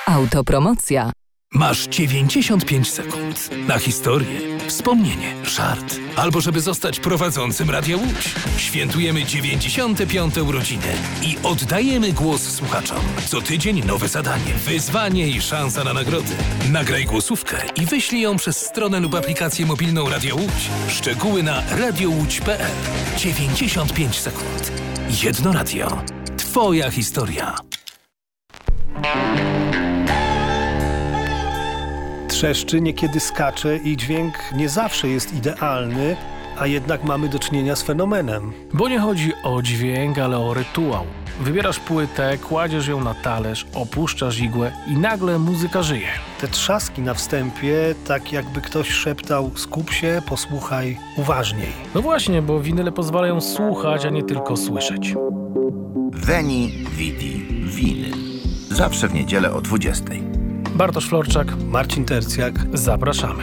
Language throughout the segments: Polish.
Autopromocja. Masz 95 sekund na historię, wspomnienie, żart, albo żeby zostać prowadzącym Radia Łódź. Świętujemy 95. urodziny i oddajemy głos słuchaczom. Co tydzień nowe zadanie, wyzwanie i szansa na nagrody. Nagraj głosówkę i wyślij ją przez stronę lub aplikację mobilną Radia Łódź. Szczegóły na radiołódź.pl. 95 sekund. Jedno radio. Twoja historia. Trzeszczy, niekiedy skacze i dźwięk nie zawsze jest idealny, a jednak mamy do czynienia z fenomenem. Bo nie chodzi o dźwięk, ale o rytuał. Wybierasz płytę, kładziesz ją na talerz, opuszczasz igłę i nagle muzyka żyje. Te trzaski na wstępie, tak jakby ktoś szeptał: skup się, posłuchaj uważniej. No właśnie, bo winyle pozwalają słuchać, a nie tylko słyszeć. Veni, Vidi, Winyl. Zawsze w niedzielę o 20:00. Bartosz Florczak, Marcin Tercjak. Zapraszamy.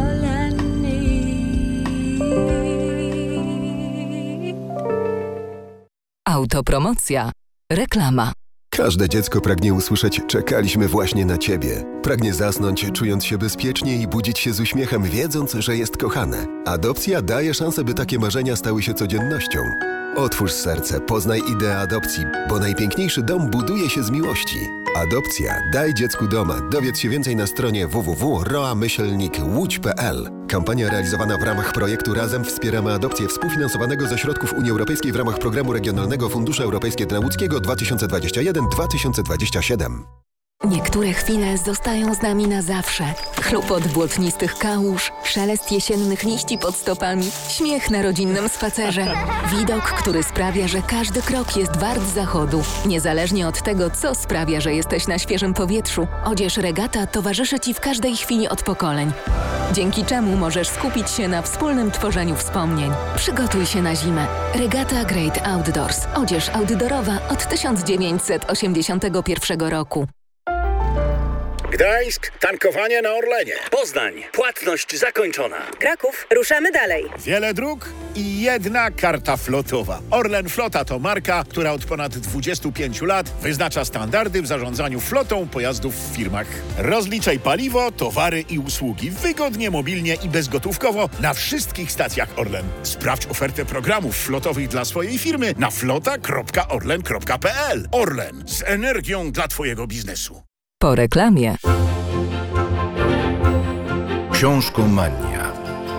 Autopromocja. Reklama. Każde dziecko pragnie usłyszeć: czekaliśmy właśnie na ciebie. Pragnie zasnąć, czując się bezpiecznie i budzić się z uśmiechem, wiedząc, że jest kochane. Adopcja daje szansę, by takie marzenia stały się codziennością. Otwórz serce, poznaj ideę adopcji, bo najpiękniejszy dom buduje się z miłości. Adopcja. Daj dziecku doma. Dowiedz się więcej na stronie www.roa-łódź.pl. Kampania realizowana w ramach projektu Razem wspieramy adopcję, współfinansowanego ze środków Unii Europejskiej w ramach Programu Regionalnego Fundusze Europejskie dla Łódzkiego 2021-2027. Niektóre chwile zostają z nami na zawsze. Chlupot błotnistych kałuż, szelest jesiennych liści pod stopami, śmiech na rodzinnym spacerze. Widok, który sprawia, że każdy krok jest wart zachodu. Niezależnie od tego, co sprawia, że jesteś na świeżym powietrzu, odzież Regata towarzyszy Ci w każdej chwili od pokoleń. Dzięki czemu możesz skupić się na wspólnym tworzeniu wspomnień. Przygotuj się na zimę. Regata Great Outdoors. Odzież outdoorowa od 1981 roku. Gdańsk, tankowanie na Orlenie. Poznań, płatność zakończona. Kraków, ruszamy dalej. Wiele dróg i jedna karta flotowa. Orlen Flota to marka, która od ponad 25 lat wyznacza standardy w zarządzaniu flotą pojazdów w firmach. Rozliczaj paliwo, towary i usługi wygodnie, mobilnie i bezgotówkowo na wszystkich stacjach Orlen. Sprawdź ofertę programów flotowych dla swojej firmy na flota.orlen.pl. Orlen, z energią dla Twojego biznesu. Po reklamie. Książkomania.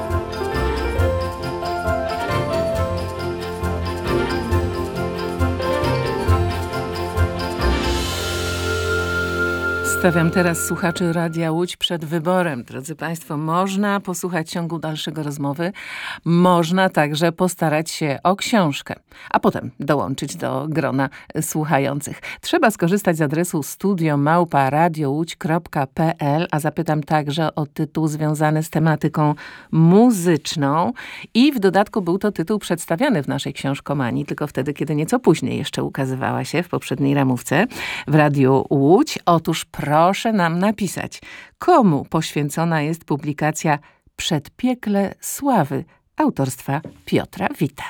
Stawiam teraz słuchaczy Radia Łódź przed wyborem. Drodzy Państwo, można posłuchać ciągu dalszego rozmowy, można także postarać się o książkę, a potem dołączyć do grona słuchających. Trzeba skorzystać z adresu studio@radiołódź.pl, a zapytam także o tytuł związany z tematyką muzyczną i w dodatku był to tytuł przedstawiany w naszej książkomanii, tylko wtedy, kiedy nieco później jeszcze ukazywała się w poprzedniej ramówce w Radiu Łódź. Otóż proszę nam napisać, komu poświęcona jest publikacja Przedpiekle Sławy autorstwa Piotra Wita.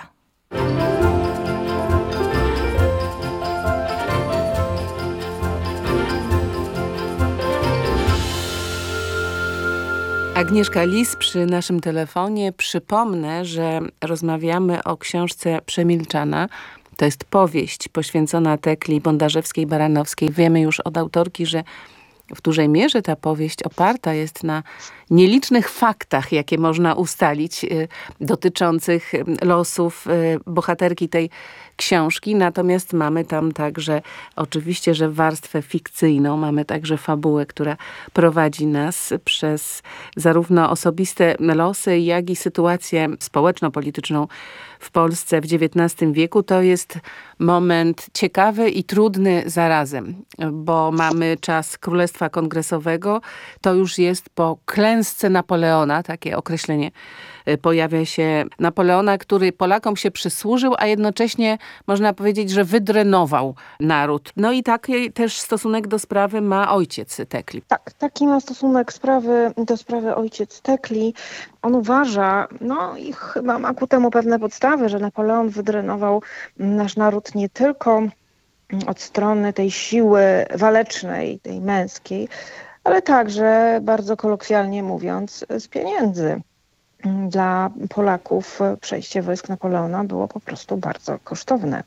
Agnieszka Lis przy naszym telefonie. Przypomnę, że rozmawiamy o książce Przemilczana. To jest powieść poświęcona Tekli Bondarzewskiej-Baranowskiej. Wiemy już od autorki, że w dużej mierze ta powieść oparta jest na nielicznych faktach, jakie można ustalić, dotyczących losów bohaterki tej książki. Natomiast mamy tam także oczywiście, że warstwę fikcyjną. Mamy także fabułę, która prowadzi nas przez zarówno osobiste losy, jak i sytuację społeczno-polityczną w Polsce w XIX wieku. To jest moment ciekawy i trudny zarazem, bo mamy czas Królestwa Kongresowego. To już jest po klęsce Napoleona, takie określenie pojawia się Napoleona, który Polakom się przysłużył, a jednocześnie można powiedzieć, że wydrenował naród. No i taki też stosunek do sprawy ma ojciec Tekli. Tak, taki ma stosunek do sprawy ojciec Tekli. On uważa, no i chyba ma ku temu pewne podstawy, że Napoleon wydrenował nasz naród nie tylko od strony tej siły walecznej, tej męskiej, ale także, bardzo kolokwialnie mówiąc, z pieniędzy. Dla Polaków przejście wojsk Napoleona było po prostu bardzo kosztowne.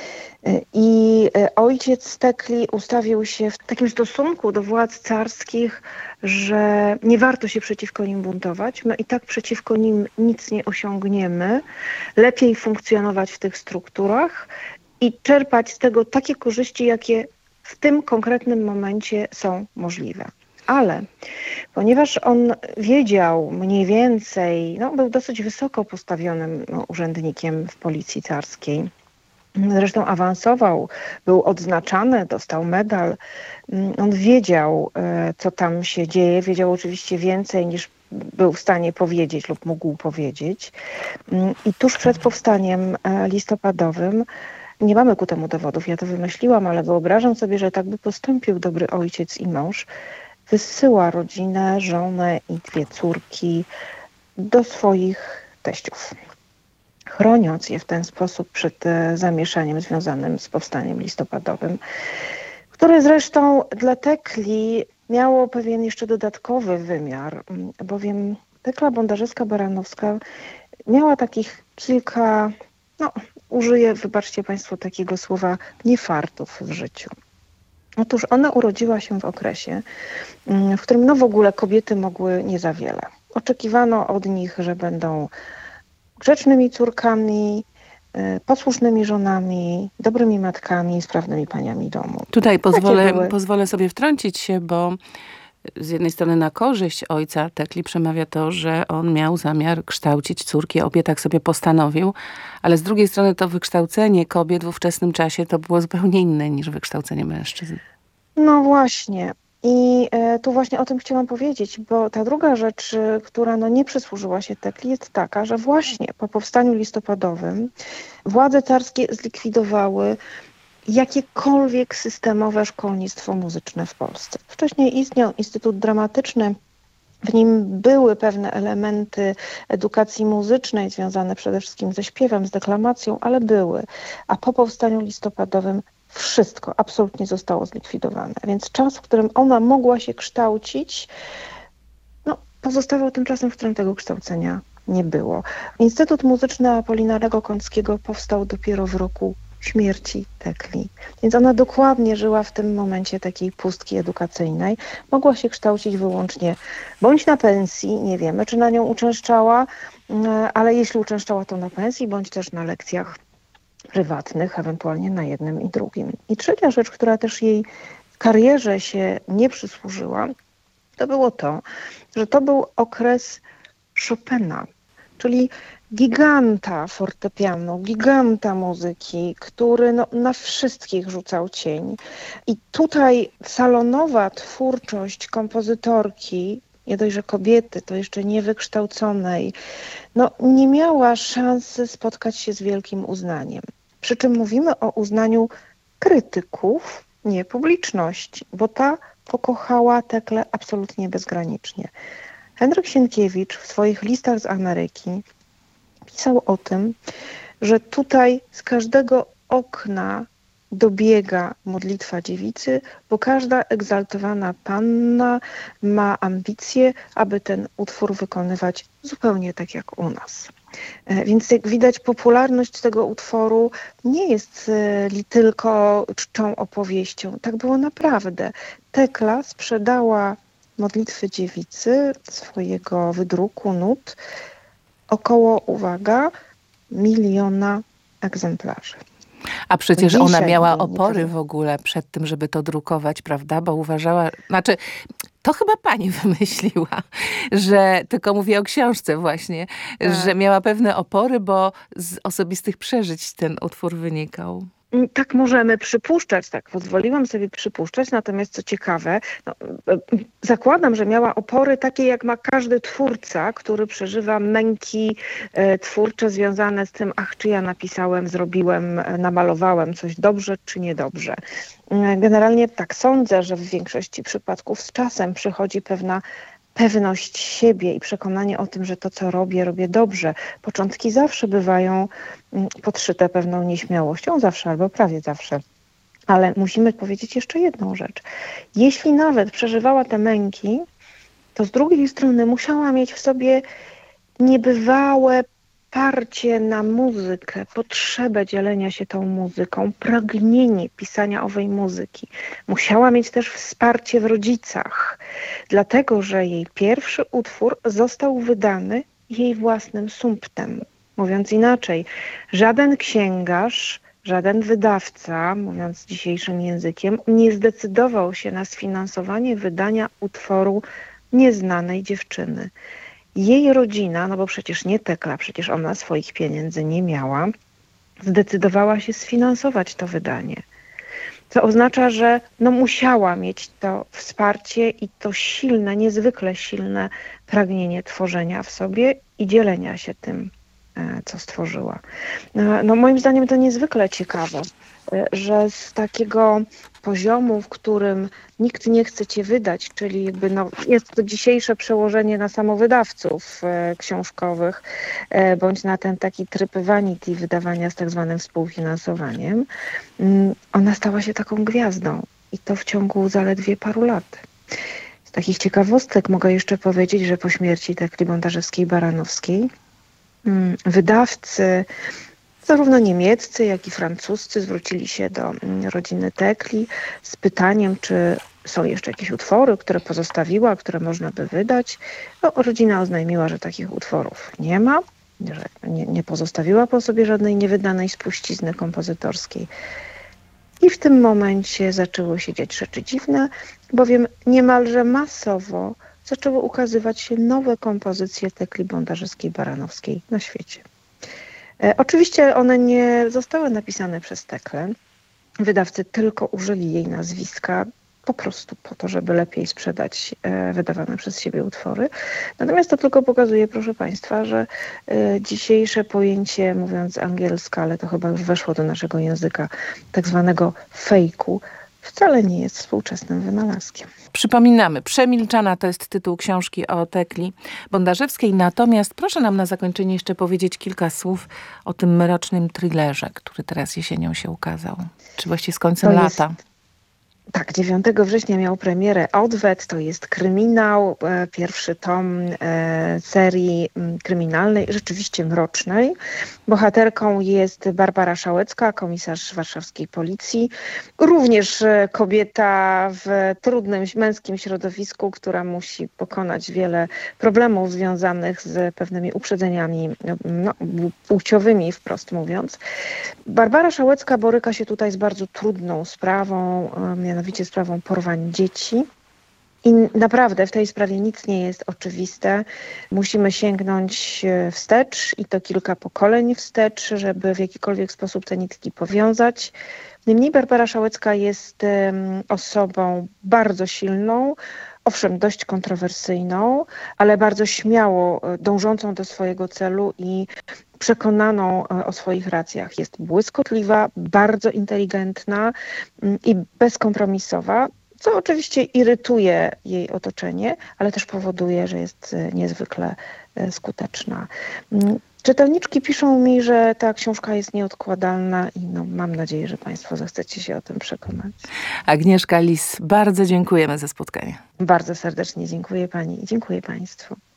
I ojciec Tekli ustawił się w takim stosunku do władz carskich, że nie warto się przeciwko nim buntować. My i tak przeciwko nim nic nie osiągniemy. Lepiej funkcjonować w tych strukturach i czerpać z tego takie korzyści, jakie w tym konkretnym momencie są możliwe. Ale ponieważ on wiedział mniej więcej, był dosyć wysoko postawionym urzędnikiem w policji carskiej, zresztą awansował, był odznaczany, dostał medal. On wiedział, co tam się dzieje, wiedział oczywiście więcej niż był w stanie powiedzieć lub mógł powiedzieć. I tuż przed powstaniem listopadowym, nie mamy ku temu dowodów, ja to wymyśliłam, ale wyobrażam sobie, że tak by postąpił dobry ojciec i mąż, wysyła rodzinę, żonę i 2 córki do swoich teściów, chroniąc je w ten sposób przed zamieszaniem związanym z powstaniem listopadowym, które zresztą dla Tekli miało pewien jeszcze dodatkowy wymiar, bowiem Tekla Bondarzewska-Baranowska miała takich kilka, użyję, wybaczcie Państwo takiego słowa, niefartów w życiu. Otóż ona urodziła się w okresie, w którym w ogóle kobiety mogły nie za wiele. Oczekiwano od nich, że będą grzecznymi córkami, posłusznymi żonami, dobrymi matkami, sprawnymi paniami domu. Tutaj pozwolę sobie wtrącić się, bo z jednej strony na korzyść ojca Tekli przemawia to, że on miał zamiar kształcić córki, obie tak sobie postanowił, ale z drugiej strony to wykształcenie kobiet w ówczesnym czasie to było zupełnie inne niż wykształcenie mężczyzn. No właśnie. I tu właśnie o tym chciałam powiedzieć, bo ta druga rzecz, która nie przysłużyła się Tekli, jest taka, że właśnie po powstaniu listopadowym władze carskie zlikwidowały jakiekolwiek systemowe szkolnictwo muzyczne w Polsce. Wcześniej istniał Instytut Dramatyczny, w nim były pewne elementy edukacji muzycznej związane przede wszystkim ze śpiewem, z deklamacją, ale były. A po powstaniu listopadowym wszystko absolutnie zostało zlikwidowane. Więc czas, w którym ona mogła się kształcić, pozostawał tym czasem, w którym tego kształcenia nie było. Instytut Muzyczny Apolinarego Kąckiego powstał dopiero w roku śmierci Tekli. Więc ona dokładnie żyła w tym momencie takiej pustki edukacyjnej. Mogła się kształcić wyłącznie bądź na pensji, nie wiemy, czy na nią uczęszczała, ale jeśli uczęszczała, to na pensji, bądź też na lekcjach prywatnych, ewentualnie na jednym i drugim. I trzecia rzecz, która też jej karierze się nie przysłużyła, to było to, że to był okres Chopina, czyli giganta fortepianu, giganta muzyki, który na wszystkich rzucał cień. I tutaj salonowa twórczość kompozytorki, nie dość, że kobiety, to jeszcze niewykształconej, nie miała szansy spotkać się z wielkim uznaniem. Przy czym mówimy o uznaniu krytyków, nie publiczności, bo ta pokochała Teklę absolutnie bezgranicznie. Henryk Sienkiewicz w swoich listach z Ameryki pisał o tym, że tutaj z każdego okna dobiega modlitwa dziewicy, bo każda egzaltowana panna ma ambicje, aby ten utwór wykonywać zupełnie tak jak u nas. Więc jak widać, popularność tego utworu nie jest tylko czczą opowieścią. Tak było naprawdę. Tekla sprzedała modlitwy dziewicy, swojego wydruku nut, około, uwaga, 1 000 000 egzemplarzy. A przecież ona miała opory w ogóle przed tym, żeby to drukować, prawda? Bo uważała, to chyba pani wymyśliła, że, tylko mówię o książce właśnie, że miała pewne opory, bo z osobistych przeżyć ten utwór wynikał. Tak możemy przypuszczać, tak pozwoliłam sobie przypuszczać, natomiast co ciekawe, zakładam, że miała opory takie jak ma każdy twórca, który przeżywa męki twórcze związane z tym, czy ja napisałem, zrobiłem, namalowałem coś dobrze czy niedobrze. Generalnie tak sądzę, że w większości przypadków z czasem przychodzi pewna pewność siebie i przekonanie o tym, że to, co robię dobrze. Początki zawsze bywają podszyte pewną nieśmiałością, zawsze albo prawie zawsze. Ale musimy powiedzieć jeszcze jedną rzecz. Jeśli nawet przeżywała te męki, to z drugiej strony musiała mieć w sobie niebywałe parcie na muzykę, potrzebę dzielenia się tą muzyką, pragnienie pisania owej muzyki. Musiała mieć też wsparcie w rodzicach, dlatego że jej pierwszy utwór został wydany jej własnym sumptem. Mówiąc inaczej, żaden księgarz, żaden wydawca, mówiąc dzisiejszym językiem, nie zdecydował się na sfinansowanie wydania utworu nieznanej dziewczyny. Jej rodzina, no bo przecież nie Tekla, przecież ona swoich pieniędzy nie miała, zdecydowała się sfinansować to wydanie. Co oznacza, że musiała mieć to wsparcie i to silne, niezwykle silne pragnienie tworzenia w sobie i dzielenia się tym, co stworzyła. Moim zdaniem to niezwykle ciekawe, że z takiego poziomu, w którym nikt nie chce cię wydać, czyli jakby jest to dzisiejsze przełożenie na samowydawców książkowych, bądź na ten taki tryb vanity wydawania z tak zwanym współfinansowaniem, ona stała się taką gwiazdą i to w ciągu zaledwie paru lat. Z takich ciekawostek mogę jeszcze powiedzieć, że po śmierci Tekli Bondarzewskiej-Baranowskiej wydawcy zarówno niemieccy, jak i francuscy zwrócili się do rodziny Tekli z pytaniem, czy są jeszcze jakieś utwory, które pozostawiła, które można by wydać. Rodzina oznajmiła, że takich utworów nie ma, że nie pozostawiła po sobie żadnej niewydanej spuścizny kompozytorskiej. I w tym momencie zaczęły się dziać rzeczy dziwne, bowiem niemalże masowo zaczęły ukazywać się nowe kompozycje Tekli Bondarzewskiej-Baranowskiej na świecie. Oczywiście one nie zostały napisane przez Teklę. Wydawcy tylko użyli jej nazwiska po prostu po to, żeby lepiej sprzedać wydawane przez siebie utwory. Natomiast to tylko pokazuje, proszę Państwa, że dzisiejsze pojęcie, mówiąc angielsko, ale to chyba już weszło do naszego języka, tak zwanego fejku, wcale nie jest współczesnym wynalazkiem. Przypominamy, Przemilczana to jest tytuł książki o Tekli Bondarzewskiej. Natomiast proszę nam na zakończenie jeszcze powiedzieć kilka słów o tym mrocznym thrillerze, który teraz jesienią się ukazał. Czy właściwie z końcem lata? Tak, 9 września miał premierę Odwet, to jest kryminał, pierwszy tom serii kryminalnej, rzeczywiście mrocznej. Bohaterką jest Barbara Szałecka, komisarz warszawskiej policji. Również kobieta w trudnym męskim środowisku, która musi pokonać wiele problemów związanych z pewnymi uprzedzeniami płciowymi, wprost mówiąc. Barbara Szałecka boryka się tutaj z bardzo trudną sprawą, mianowicie sprawą porwań dzieci. I naprawdę w tej sprawie nic nie jest oczywiste. Musimy sięgnąć wstecz i to kilka pokoleń wstecz, żeby w jakikolwiek sposób te nitki powiązać. Niemniej Barbara Szałecka jest osobą bardzo silną, owszem, dość kontrowersyjną, ale bardzo śmiało dążącą do swojego celu i przekonaną o swoich racjach. Jest błyskotliwa, bardzo inteligentna i bezkompromisowa, co oczywiście irytuje jej otoczenie, ale też powoduje, że jest niezwykle skuteczna. Czytelniczki piszą mi, że ta książka jest nieodkładalna i mam nadzieję, że Państwo zechcecie się o tym przekonać. Agnieszka Lis, bardzo dziękujemy za spotkanie. Bardzo serdecznie dziękuję Pani i dziękuję Państwu.